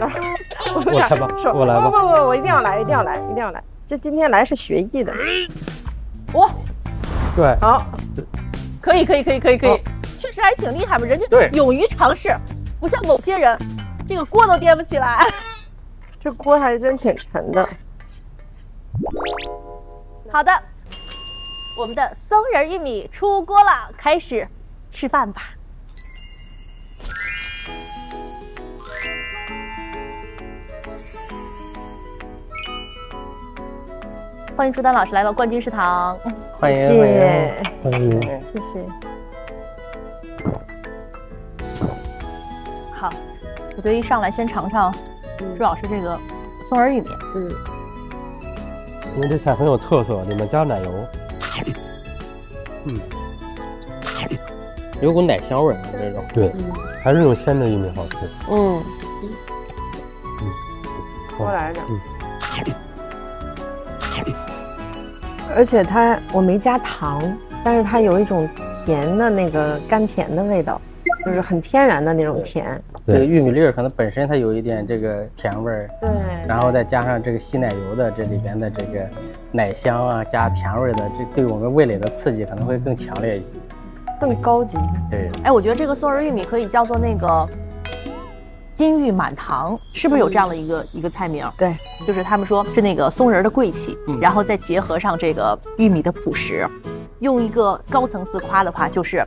我来吧，我来吧。 不，我一定要来，一定要来，一定要来。这今天来是学艺的。 哇， 对， 好， 可以，确实还挺厉害嘛，人家勇于尝试，不像某些人，这个锅都颠不起来。 这锅还真挺沉的。 好的，我们的松仁玉米出锅了，开始吃饭吧。欢迎朱丹老师来到冠军食堂， 欢迎， 谢谢， 欢迎。 谢谢。 好，我觉得一上来先尝尝朱老师这个松仁玉米。 因为这菜很有特色，里面加奶油。 有股奶香味儿，这种。 对，还是那种鲜的玉米好吃。 多来着。而且我没加糖，但是它有一种甜的那个甘甜的味道，就是很天然的那种甜。 这个玉米粒儿可能本身它有一点这个甜味儿， 对， 然后再加上这个稀奶油的这里边的这个奶香啊，加甜味的，这对我们味蕾的刺激可能会更强烈一些， 更高级。 对， 哎，我觉得这个松仁玉米可以叫做那个金玉满堂，是不是有这样的一个菜名？ 对， 就是他们说是那个松仁的贵气，然后再结合上这个玉米的朴实，用一个高层次夸的话，就是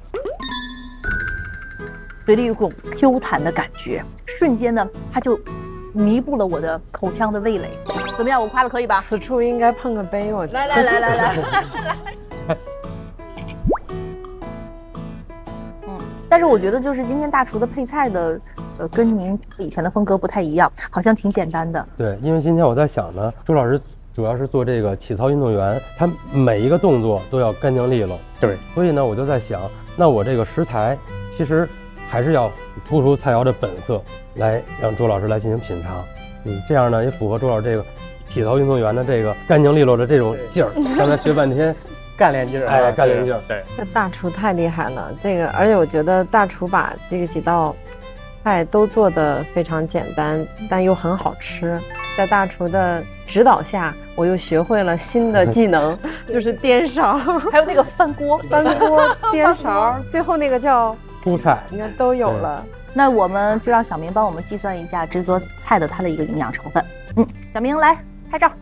嘴里有股 Q 弹的感觉，瞬间呢，它就弥补了我的口腔的味蕾。怎么样？我夸的可以吧？ 此处应该碰个杯，我觉得。 来。但是我觉得就是今天大厨的配菜的，跟您以前的风格不太一样，好像挺简单的。 对，因为今天我在想呢，朱老师主要是做这个体操运动员，他每一个动作都要干净利落。 对， 所以呢，我就在想，那我这个食材其实还是要突出菜肴的本色，来让朱老师来进行品尝。这样呢也符合朱老师这个体操运动员的这个干净利落的这种劲儿。刚才学半天。 干练劲儿， 哎，干练劲儿， 对， 这大厨太厉害了，这个，而且我觉得大厨把这个几道菜都做得非常简单，但又很好吃。在大厨的指导下，我又学会了新的技能，就是颠勺， 还有那个翻锅、 颠勺，最后那个叫铺菜， 你看都有了。 那我们就让小明帮我们计算一下这桌菜的它的一个营养成分。小明来拍照。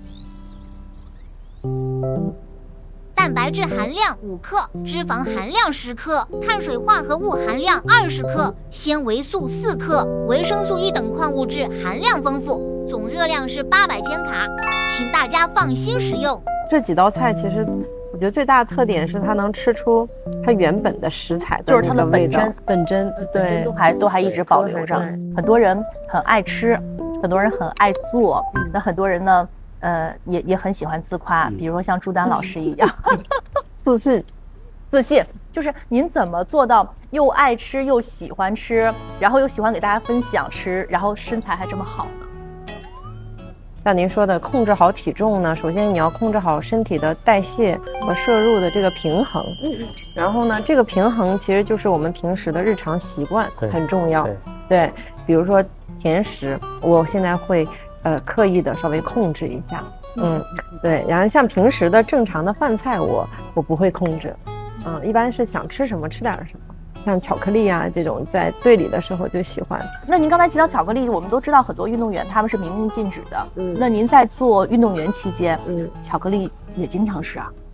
蛋白质含量5克，脂肪含量10克，碳水化合物含量20克，纤维素4克，维生素 E 等矿物质含量丰富，总热量是800千卡，请大家放心食用。 这几道菜其实我觉得最大的特点是它能吃出它原本的食材的那个味道，本真，对， 都还一直保留着。很多人很爱吃，很多人很爱做，那很多人呢也很喜欢自夸，比如说像朱丹老师一样，自信，就是您怎么做到又爱吃又喜欢吃，然后又喜欢给大家分享吃，然后身材还这么好呢？ 像您说的，控制好体重呢，首先你要控制好身体的代谢和摄入的这个平衡。然后呢，这个平衡其实就是我们平时的日常习惯很重要。对，比如说甜食，我现在会刻意的稍微控制一下，对。然后像平时的正常的饭菜我不会控制，一般是想吃什么吃点什么。像巧克力啊这种在队里的时候就喜欢。 那您刚才提到巧克力，我们都知道很多运动员他们是明令禁止的，那您在做运动员期间，巧克力也经常吃啊？